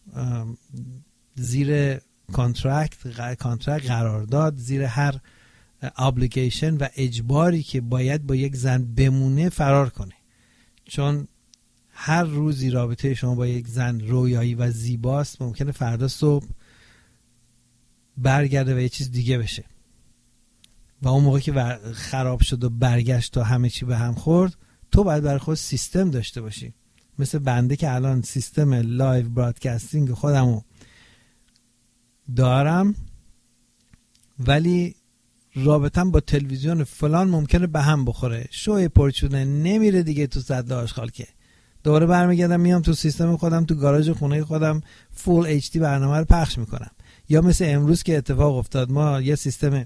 زیر کانترکت کانترکت قرارداد، زیر هر ابلیگیشن و اجباری که باید با یک زن بمونه فرار کنه. چون هر روزی رابطه شما با یک زن رویایی و زیباست، ممکنه فردا صبح برگرده و یه چیز دیگه بشه و اون موقع که خراب شد و برگشت و همه چی به هم خورد، تو باید برای خود سیستم داشته باشی. مثل بنده که الان سیستم لایو برادکستینگ خودمو دارم ولی رابطم با تلویزیون فلان ممکنه به هم بخوره، شوی پرچونه نمیره دیگه تو صد آشغال، که دوباره برمیگردم میام تو سیستم خودم تو گاراژ خونه خودم فول اچ دی برنامه رو پخش میکنم. یا مثل امروز که اتفاق افتاد، ما یه سیستم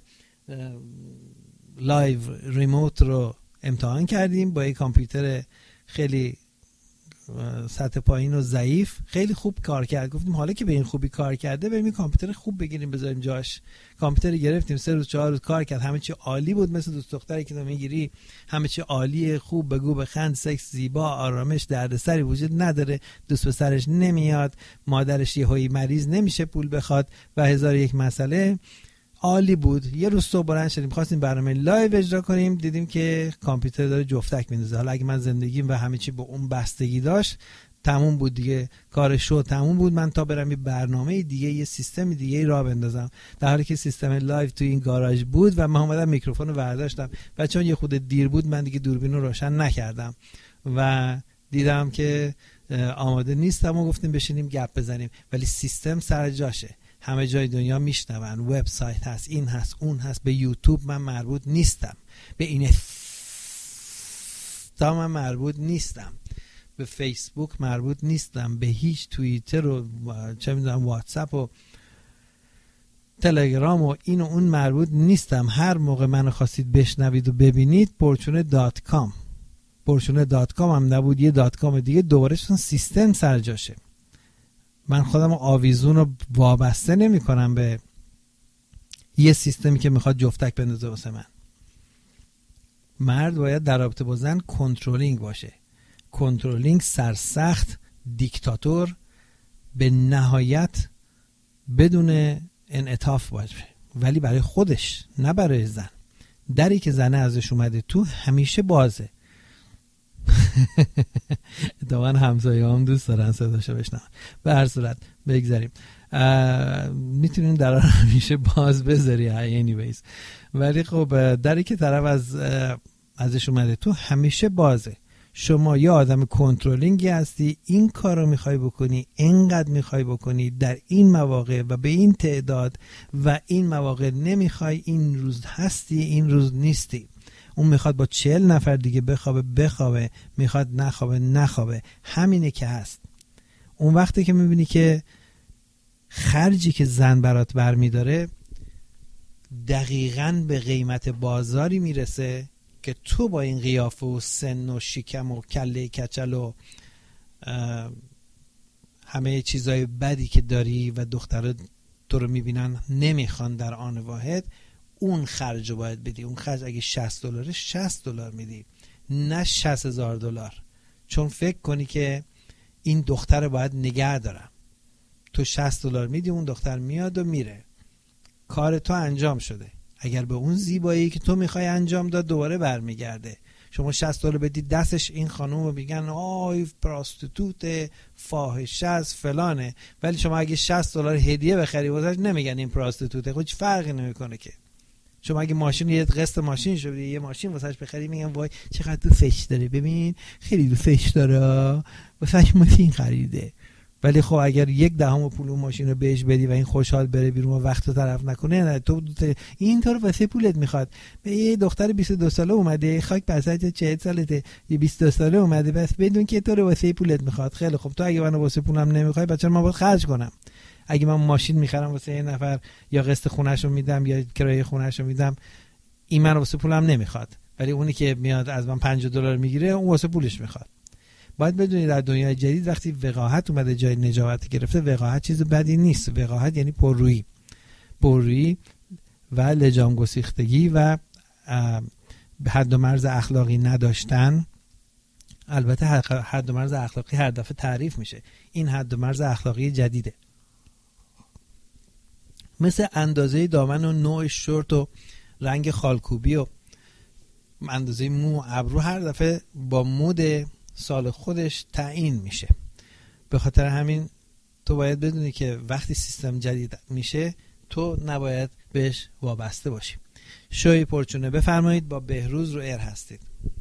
لایو ریموت رو امتحان کردیم با یه کامپیوتر خیلی سطح پایین و ضعیف، خیلی خوب کار کرد. گفتیم حالا که به این خوبی کار کرده بریم کامپیوتر خوب بگیریم بذاریم جاش. کامپیوتر گرفتیم، سه روز چهار روز کار کرد، همه چی عالی بود، مثل دوست دختری که تو میگیری همه چی عالیه، خوب بگو بخند، سکس، زیبا، آرامش، دردسری وجود نداره، دوست پسرش نمیاد، مادرش یهویی مریض نمیشه پول بخواد و هزار یک مسئله، عالی بود. یه روز صبح بلند شدیم خواستیم برنامه لایو اجرا کنیم، دیدیم که کامپیوتر داره جفتک میندازه. حالا اگه من زندگیم و همه چی به اون بستگی داشت تموم بود دیگه، کار شو تموم بود، من تا برم یه برنامه دیگه یه سیستم دیگه راه بندازم، در حالی که سیستم لایو تو این گاراژ بود و من اومدم میکروفون رو برداشتم و چون یه خود دیر بود من دیگه دوربین رو روشن نکردم و دیدم که آماده نیستم و گفتیم بشینیم گپ بزنیم، ولی سیستم سر جاشه. همه جای دنیا میشنون، وبسایت هست، این هست، اون هست. به یوتیوب من مربوط نیستم، به این تا من مربوط نیستم، به فیسبوک مربوط نیستم، به هیچ توییتر و چه میدونم واتساپ و تلگرام و این و اون مربوط نیستم. هر موقع منو خواستید بشنوید و ببینید پرچونه دات کام پرچونه دات کام هم نبود، یه دات کام دیگه دوباره چون سیستم سر جاشه. من خودم آویزون رو وابسته نمی کنم به یه سیستمی که میخواد جفتک بندازه واسه من. مرد باید در رابطه با زن کنترلینگ باشه، کنترلینگ، سرسخت، دیکتاتور، به نهایت بدون انعطاف باشه، ولی برای خودش نه برای زن. دری که زنه ازش اومده تو همیشه بازه. اتفاقا همسایه هم دوست دارن صداشو بشنون. به هر صورت بگذاریم، میتونیم در همیشه باز بذاری anyways، ولی خب دری که طرف از ازش اومده تو همیشه بازه. شما یه آدم کنترلینگی هستی، این کار رو میخوای بکنی، اینقدر میخوای بکنی در این مواقع و به این تعداد، و این مواقع نمیخوای، این روز هستی این روز نیستی. اون میخواد با چهل نفر دیگه بخوابه بخوابه، میخواد نخوابه نخوابه، همینه که هست. اون وقتی که میبینی که خرجی که زن برات برمیداره دقیقاً به قیمت بازاری میرسه که تو با این قیافه و سن و شکم و کله کچل و همه چیزای بدی که داری و دخترها تو رو میبینن نمیخوان در آن واحد، اون خرج رو باید بدی. اون خرج اگه شصت دلاره شصت دلار میدی، نه شصت هزار دلار، چون فکر کنی که این دختر رو باید نگه دارم. تو شصت دلار میدی، اون دختر میاد و میره، کار تو انجام شده. اگر به اون زیبایی که تو میخوای انجام داد دوباره برمیگرده. شما شصت دلار بدی دستش، این خانوم رو میگن آی پراستیتوت، فاحشه است، فلانه، ولی شما اگه شصت دلار هدیه بخری واسش نمیگن این پراستیتوته. هیچ فرقی نمیکنه که. شما اگه ماشین، یه قسط ماشین شو یه ماشین واسش بخری میگن وای چقدر تو فش داره، ببین خیلی تو فش داره واسش ماشین خریده. ولی خب اگر یک دهم پول اون ماشین رو بهش بدی و این خوشحال بره بیرون و وقت رو طرف نکنه، نه تو این طور واسه پولت میخواد. به یه دختر بیست و دو ساله اومده، خاک بسات چهل سالته، یه بیست و دو ساله اومده، بس بدون که تو رو واسه پولت میخواد. خیلی خب تو اگه منو واسه پولم نمیخوای، بچه‌ها من باید خرج کنم. اگه من ماشین میخرم واسه یه نفر، یا قسط خونه‌شو میدم یا کرایه خونه‌شو میدم، این من واسه پولم نمیخواد، ولی اونی که میاد از من پنجاه دلار میگیره اون واسه پولش میخواد. باید بدونید در دنیای جدید وقتی وقاحت اومده جای نجابت گرفته، وقاحت چیز بدی نیست. وقاحت یعنی پررویی، پررویی و لجام گسیختگی و حد و مرز اخلاقی نداشتن. البته حد و مرز اخلاقی هر دفعه تعریف میشه، این حد و مرز اخلاقی جدیده. مثل اندازه دامن و نوع شورت و رنگ خالکوبی و اندازه مو ابرو هر دفعه با مود سال خودش تعیین میشه. به خاطر همین تو باید بدونی که وقتی سیستم جدید میشه تو نباید بهش وابسته باشی. شوی پرچونه بفرمایید، با بهروز رو ایر هستید.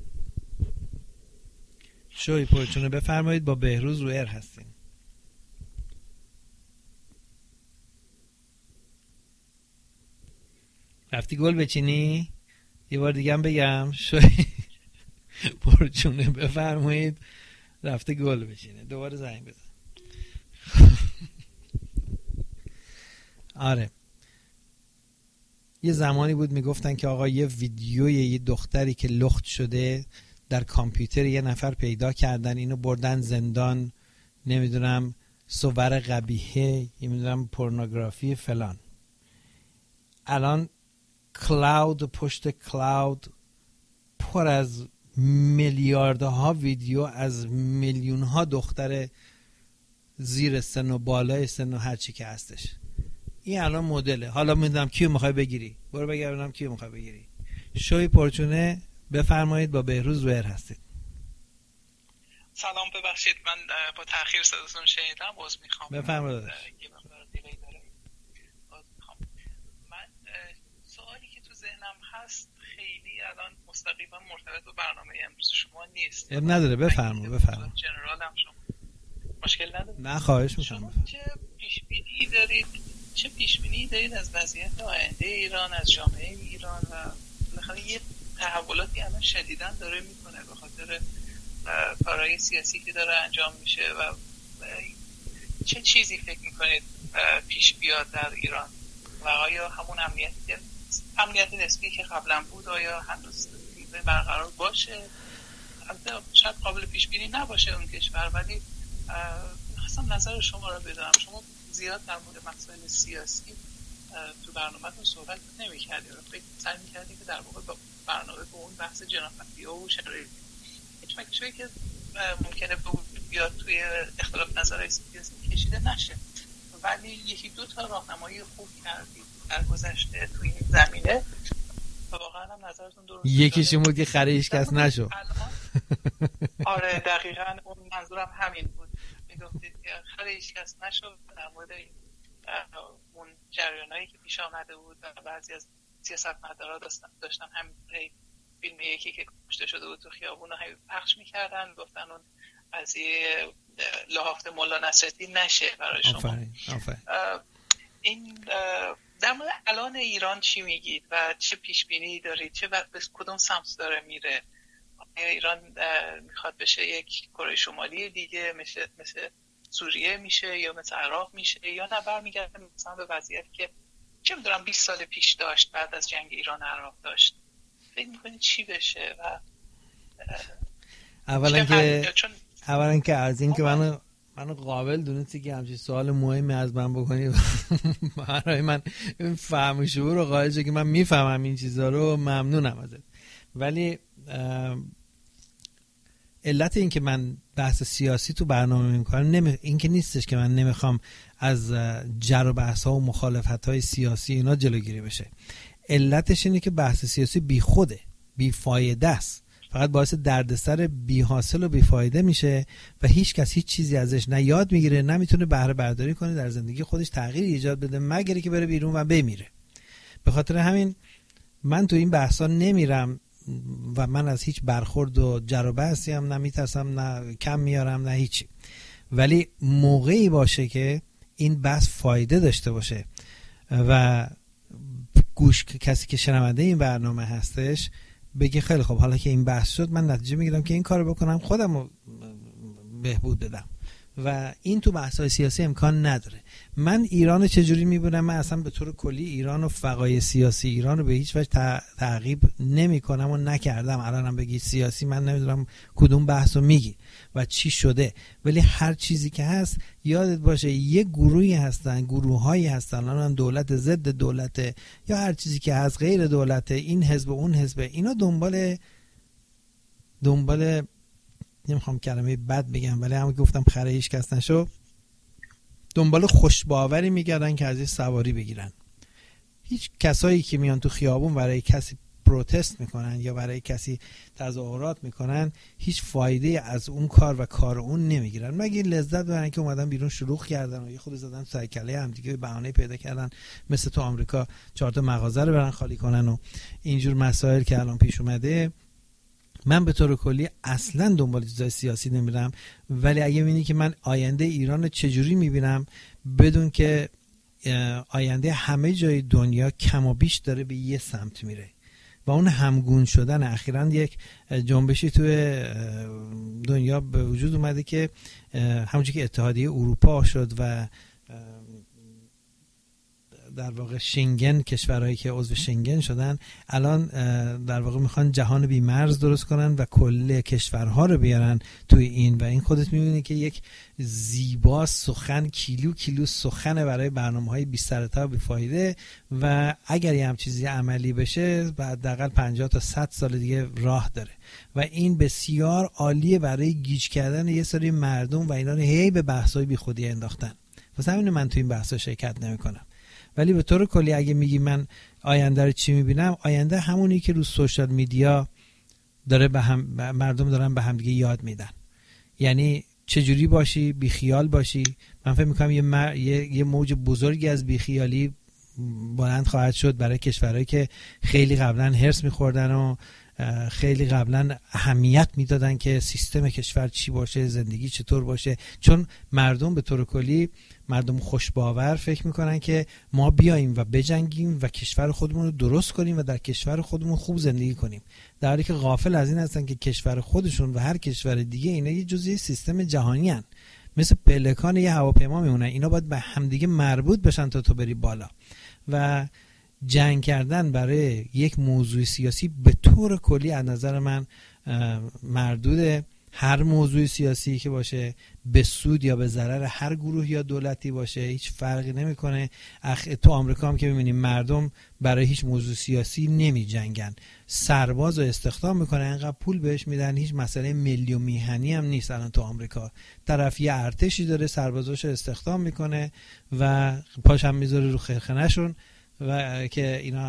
شوی پرچونه بفرمایید، با بهروز رو ایر هستید. رفتی گل بچینی؟ یه بار دیگه هم بگم شوی پرچونه بفرمایید، رفته گل بچینه. دوباره زنگ بزن. آره یه زمانی بود میگفتن که آقا یه ویدیوی یه دختری که لخت شده در کامپیوتر یه نفر پیدا کردن، اینو بردن زندان، نمیدونم صور قبیحه، نمیدونم پورنوگرافی فلان. الان کلاود پشت کلاود پر از میلیاردها ویدیو از میلیون ها دختر زیر سن و بالای سن و هر چی که هستش. این الان مدله. حالا میدونم کیو میخوای بگیری، برو بگردم کیو میخوای بگیری. شوی پرچونه بفرمایید، با بهروز رویر هستید. سلام، ببخشید من با تأخیر صداتون شنیدم، باز میخوام بفرمایید. یه مقدار دیلی داره. باز میخوام من سوالی که تو ذهنم هست خیلی الان مستقیما مرتبط با برنامه امروز شما نیست. اب نداره، بفرمایید بفرمایید. جنرال هم شما مشکل نداره؟ نه خواهش میکنم. شما چه پیش بینی دارید، چه چه پیش بینی دارید از وضعیت آینده ایران، از جامعه ایران و بالاخره یه تحولاتی الان شدیداً داره میکنه به خاطر کارهای سیاسی که داره انجام میشه و چه چیزی فکر میکنید پیش بیاد در ایران و آیا همون امنیتی امنیت نسبی که قبلا بود آیا هنوز برقرار باشه؟ البته شاید قابل پیش بینی نباشه اون کشور، ولی خواستم نظر شما رو بدونم. شما زیاد در مورد مسائل سیاسی تو برنامه‌تون صحبت نمی‌کردید و فکر سعی می‌کردید که در واقع با برنامه به اون بحث جناح‌طلبی و شرایط هیچ مکشوی که ممکنه بیاد توی اختلاف نظرهای سیاسی کشیده نشه، ولی یکی دو تا راهنمایی خوب کردید در گذشته توی این زمینه. واقعا هم نظرتون درست. یکیش این بود که خره هیچ کس نشو. آره دقیقاً اون منظورم همین بود. میگفتید که خره هیچ کس نشو در مورد اون جریانایی که پیش آمده بود و بعضی از سیاستمدارا داشتن داشتن هم فیلم یکی که کشته شده بود تو خیابون رو پخش می‌کردن، گفتن اون قضیه لحافت مولا نصرالدین نشه برای شما. آفرین آفرین. این در مورد الان ایران چی میگید و چه پیش بینی دارید؟ چه به کدوم سمت داره میره؟ ایران میخواد بشه یک کره شمالی دیگه مثل مثل سوریه میشه یا مثل عراق میشه یا نه برمیگرده مثلا به وضعیتی که چه میدونم بیست سال پیش داشت بعد از جنگ ایران عراق داشت؟ فکر میکنید چی بشه؟ و اولا که اولا که از این که منو منو قابل دونستی که همچین سوال مهمی از من بکنی برای من این فهم و شعور و قائل که من میفهمم این چیزا رو، ممنونم ازت. ولی علت این که من بحث سیاسی تو برنامه میکنم نمی... این که نیستش که من نمیخوام از جر و بحث ها و مخالفت های سیاسی اینا جلوگیری بشه. علتش اینه که بحث سیاسی بی خوده، بی فایده است، فقط باعث دردسر بی حاصل و بی فایده میشه و هیچ کس هیچ چیزی ازش نه یاد میگیره نه میتونه بهره برداری کنه در زندگی خودش تغییر ایجاد بده مگر که بره بیرون و بمیره. به خاطر همین من تو این بحثا نمیرم و من از هیچ برخورد و جر و بحثی هم نه میترسم نه کم میارم نه هیچی، ولی موقعی باشه که این بحث فایده داشته باشه و گوش کسی که شنونده این برنامه هستش بگه خیلی خب حالا که این بحث شد من نتیجه میگیرم که این کارو بکنم خودم رو بهبود بدم و این تو بحث‌های سیاسی امکان نداره. من ایران چجوری میبینم؟ من اصلا به طور کلی ایران و فقای سیاسی ایران رو به هیچ وجه تعقیب نمی کنم و نکردم. الانم بگی سیاسی من نمیدونم کدوم بحث رو میگی و چی شده، ولی هر چیزی که هست یادت باشه یه گروهی هستن، گروه‌هایی هستن، الان دولت ضد دولت یا هر چیزی که هست غیر دولت، این حزب و اون حزب، اینا دنبال دنبال نمیخوام کلمه بد بگم ولی همون که گفتم خره هیچ کس نشو، دنبال خوشباوری میگردن که ازش سواری بگیرن. هیچ کسایی که میان تو خیابون برای کسی پروتست میکنن یا برای کسی تظاهرات میکنن هیچ فایده از اون کار و کار اون نمیگیرن مگه لذت ببرن که اومدن بیرون شلوغ کردن و یه خود زدن سر کله هم دیگه، بهانه پیدا کردن مثل تو آمریکا چهار تا مغازه رو برن خالی کنن و اینجور مسائل که الان پیش اومده. من به طور کلی اصلا دنبال چیزای سیاسی نمیرم، ولی اگه ببینی که من آینده ایران رو چجوری میبینم بدون که آینده همه جای دنیا کم و بیش داره به یه سمت میره و اون همگون شدن. اخیراً یک جنبشی توی دنیا به وجود اومده که همونجوری که اتحادیه اروپا شد و در واقع شنگن، کشورهایی که عضو شنگن شدن الان در واقع میخوان جهان بی مرز درست کنن و کل کشورها رو بیارن توی این و این خودت میبینی که یک زیبا سخن کیلو کیلو سخن برای برنامه‌های بی سر تا بی فایده و اگر یه هم چیزی عملی بشه حداقل پنجاه تا صد سال دیگه راه داره و این بسیار عالیه برای گیج کردن یه سری مردم و اینا رو هی به بحث‌های بی خودی انداختن. واسه همین من توی این بحث‌ها شرکت نمی‌کنم. ولی به طور کلی اگه میگی من آینده رو چی میبینم، آینده همونی که رو سوشال میدیا داره به هم مردم دارن به هم دیگه یاد میدن. یعنی چجوری باشی، بیخیال باشی. من فکر میکنم یه, مر... یه... یه موج بزرگی از بیخیالی بلند خواهد شد برای کشورهایی که خیلی قبلا هرس میخوردن و خیلی قبلا اهمیت میدادن که سیستم کشور چی باشه، زندگی چطور باشه، چون مردم به طور کلی مردم خوشباور فکر میکنن که ما بیاییم و بجنگیم و کشور خودمون رو درست کنیم و در کشور خودمون خوب زندگی کنیم، در حالی که غافل از این هستن که کشور خودشون و هر کشور دیگه اینا یه جزئی سیستم جهانی هن. مثل پلکان یه هواپیما میمونن، اینا باید به همدیگه مربوط بشن تا تو بری بالا. و جنگ کردن برای یک موضوع سیاسی به طور کلی از نظر من مردود هر موضوع سیاسی که باشه، به سود یا به ضرر هر گروه یا دولتی باشه، هیچ فرقی نمیکنه. اخ تو آمریکا هم که میبینیم مردم برای هیچ موضوع سیاسی نمی جنگن، سرباز رو استخدام میکنه، اینقدر پول بهش میدن، هیچ مسئله ملی و میهنی هم نیست. الان تو آمریکا طرف یه ارتشی داره، سربازاشو استخدام میکنه و پاش هم میذاره رو خرخنه‌شون و که اینا